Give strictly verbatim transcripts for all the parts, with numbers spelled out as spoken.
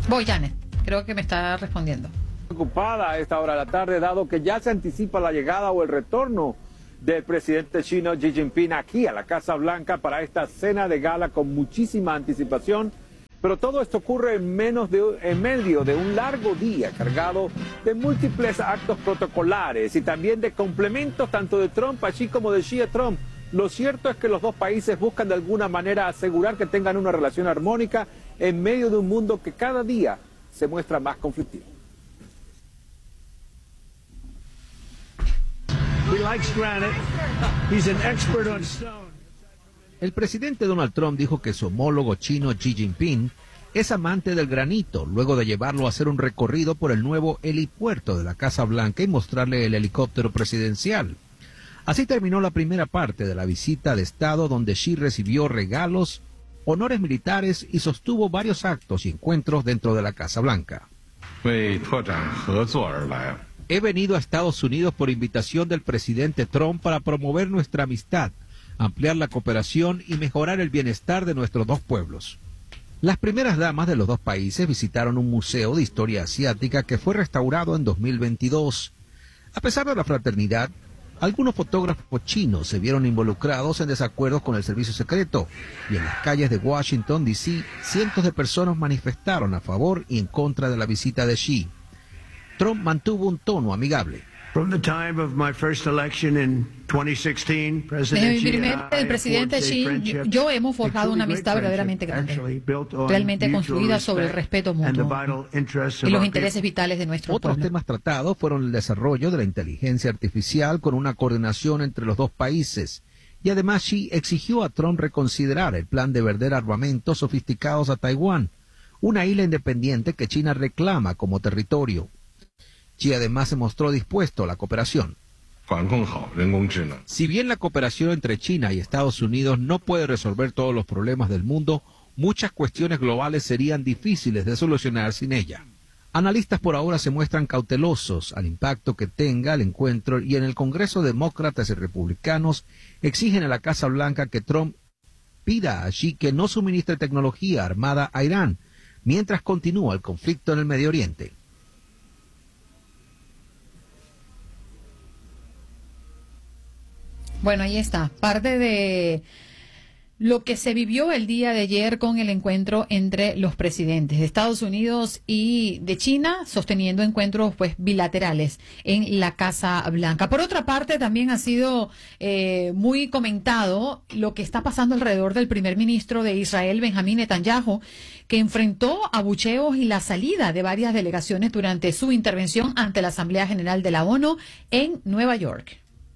Voy, Janet. Creo que me está respondiendo. Ocupada a esta hora de la tarde, dado que ya se anticipa la llegada o el retorno del presidente chino Xi Jinping aquí a la Casa Blanca para esta cena de gala con muchísima anticipación. Pero todo esto ocurre en, menos de, en medio de un largo día cargado de múltiples actos protocolares y también de complementos tanto de Trump así como de Xi a Trump. Lo cierto es que los dos países buscan de alguna manera asegurar que tengan una relación armónica en medio de un mundo que cada día se muestra más conflictivo. El presidente Donald Trump dijo que su homólogo chino Xi Jinping es amante del granito, luego de llevarlo a hacer un recorrido por el nuevo helipuerto de la Casa Blanca y mostrarle el helicóptero presidencial. Así terminó la primera parte de la visita de Estado, donde Xi recibió regalos, honores militares y sostuvo varios actos y encuentros dentro de la Casa Blanca. He venido a Estados Unidos por invitación del presidente Trump para promover nuestra amistad, ampliar la cooperación y mejorar el bienestar de nuestros dos pueblos. Las primeras damas de los dos países visitaron un museo de historia asiática que fue restaurado en dos mil veintidós. A pesar de la fraternidad, algunos fotógrafos chinos se vieron involucrados en desacuerdos con el servicio secreto, y en las calles de Washington, D C, cientos de personas manifestaron a favor y en contra de la visita de Xi. Trump mantuvo un tono amigable. Desde mi primer el presidente Xi, yo hemos forjado una amistad verdaderamente grande, realmente construida sobre el respeto mutuo y los intereses vitales de nuestro pueblo. Otros temas tratados fueron el desarrollo de la inteligencia artificial con una coordinación entre los dos países, y además Xi exigió a Trump reconsiderar el plan de vender armamentos sofisticados a Taiwán, una isla independiente que China reclama como territorio. Xi además se mostró dispuesto a la cooperación. Si bien la cooperación entre China y Estados Unidos no puede resolver todos los problemas del mundo, muchas cuestiones globales serían difíciles de solucionar sin ella. Analistas por ahora se muestran cautelosos al impacto que tenga el encuentro, y en el Congreso demócratas y republicanos exigen a la Casa Blanca que Trump pida a Xi que no suministre tecnología armada a Irán mientras continúa el conflicto en el Medio Oriente. Bueno, ahí está, parte de lo que se vivió el día de ayer con el encuentro entre los presidentes de Estados Unidos y de China, sosteniendo encuentros pues bilaterales en la Casa Blanca. Por otra parte, también ha sido eh, muy comentado lo que está pasando alrededor del primer ministro de Israel, Benjamín Netanyahu, que enfrentó abucheos y la salida de varias delegaciones durante su intervención ante la Asamblea General de la ONU en Nueva York.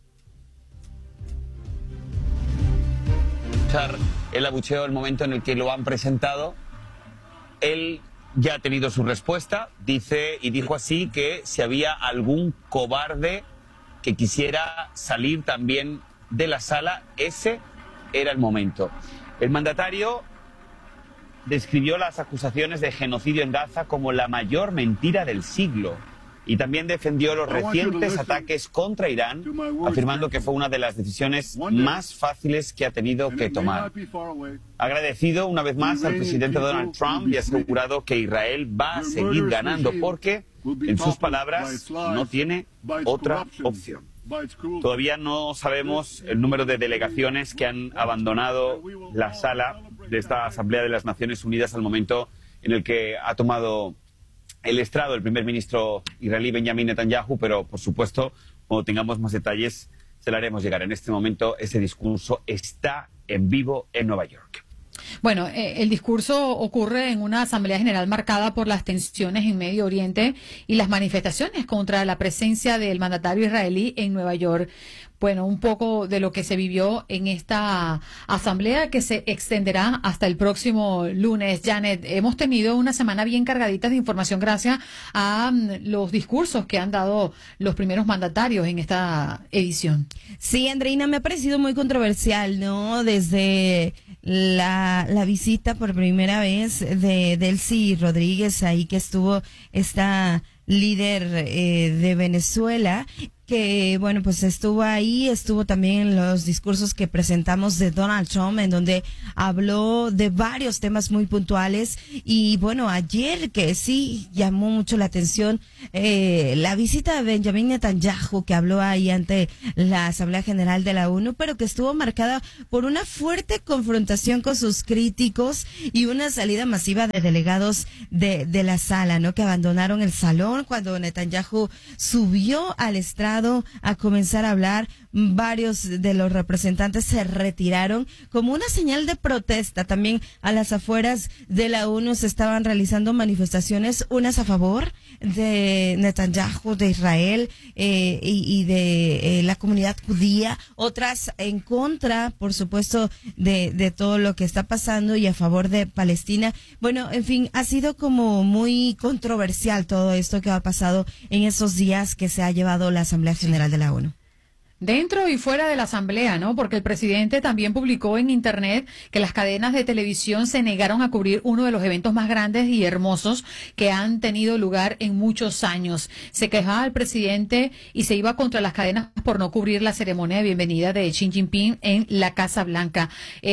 El abucheo, el momento en el que lo han presentado, él ya ha tenido su respuesta, dice y dijo así que si había algún cobarde que quisiera salir también de la sala, ese era el momento. El mandatario describió las acusaciones de genocidio en Gaza como la mayor mentira del siglo. Y también defendió los recientes ataques contra Irán, afirmando que fue una de las decisiones más fáciles que ha tenido que tomar. Ha agradecido una vez más al presidente Donald Trump y ha asegurado que Israel va a seguir ganando porque, en sus palabras, no tiene otra opción. Todavía no sabemos el número de delegaciones que han abandonado la sala de esta Asamblea de las Naciones Unidas al momento en el que ha tomado el estrado el primer ministro israelí Benjamín Netanyahu, pero por supuesto, cuando tengamos más detalles, se lo haremos llegar. En este momento, ese discurso está en vivo en Nueva York. Bueno, eh, el discurso ocurre en una asamblea general marcada por las tensiones en Medio Oriente y las manifestaciones contra la presencia del mandatario israelí en Nueva York. Bueno, un poco de lo que se vivió en esta asamblea que se extenderá hasta el próximo lunes. Janet, hemos tenido una semana bien cargadita de información gracias a um, los discursos que han dado los primeros mandatarios en esta edición. Sí, Andreina, me ha parecido muy controversial, ¿no? Desde la, la visita por primera vez de Delcy Rodríguez, ahí que estuvo esta líder eh, de Venezuela, que, bueno, pues estuvo ahí, estuvo también en los discursos que presentamos de Donald Trump, en donde habló de varios temas muy puntuales. Y bueno, ayer que sí llamó mucho la atención eh, la visita de Benjamin Netanyahu, que habló ahí ante la Asamblea General de la ONU, pero que estuvo marcada por una fuerte confrontación con sus críticos y una salida masiva de delegados de, de la sala, ¿no? Que abandonaron el salón cuando Netanyahu subió al estrado a comenzar a hablar. Varios de los representantes se retiraron como una señal de protesta. También a las afueras de la ONU se estaban realizando manifestaciones, unas a favor de Netanyahu, de Israel eh, y, y de eh, la comunidad judía, otras en contra, por supuesto, de, de todo lo que está pasando y a favor de Palestina. Bueno, en fin, ha sido como muy controversial todo esto que ha pasado en esos días que se ha llevado la Asamblea General de la ONU. Dentro y fuera de la Asamblea, ¿no? Porque el presidente también publicó en Internet que las cadenas de televisión se negaron a cubrir uno de los eventos más grandes y hermosos que han tenido lugar en muchos años. Se quejaba el presidente y se iba contra las cadenas por no cubrir la ceremonia de bienvenida de Xi Jinping en la Casa Blanca.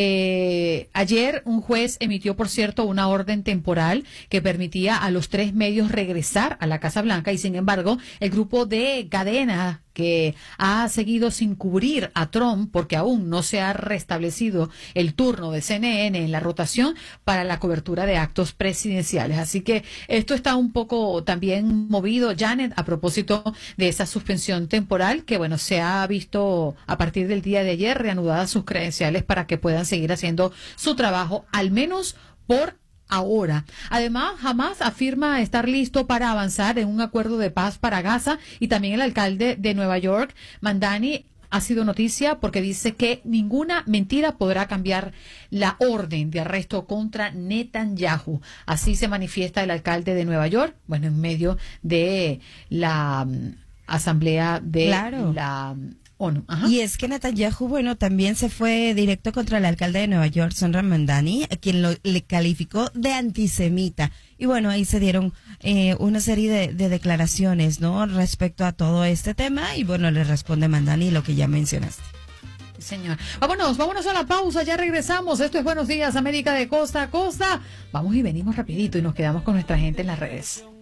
Eh, ayer un juez emitió, por cierto, una orden temporal que permitía a los tres medios regresar a la Casa Blanca y, sin embargo, el grupo de cadenas que ha seguido sin cubrir a Trump porque aún no se ha restablecido el turno de C N N en la rotación para la cobertura de actos presidenciales. Así que esto está un poco también movido, Janet, a propósito de esa suspensión temporal que, bueno, se ha visto a partir del día de ayer reanudadas sus credenciales para que puedan seguir haciendo su trabajo, al menos por ahora. Además, Hamás afirma estar listo para avanzar en un acuerdo de paz para Gaza y también el alcalde de Nueva York, Mamdani, ha sido noticia porque dice que ninguna mentira podrá cambiar la orden de arresto contra Netanyahu. Así se manifiesta el alcalde de Nueva York, bueno, en medio de la um, asamblea de claro. la ONU. Ajá. Y es que Netanyahu, bueno, también se fue directo contra el alcalde de Nueva York, Zohran Mamdani, a quien lo, le calificó de antisemita. Y bueno, ahí se dieron eh, una serie de, de declaraciones, ¿no? Respecto a todo este tema. Y bueno, le responde Mamdani lo que ya mencionaste. Señor. Vámonos, vámonos a la pausa, ya regresamos. Esto es Buenos Días, América de costa a costa. Vamos y venimos rapidito y nos quedamos con nuestra gente en las redes.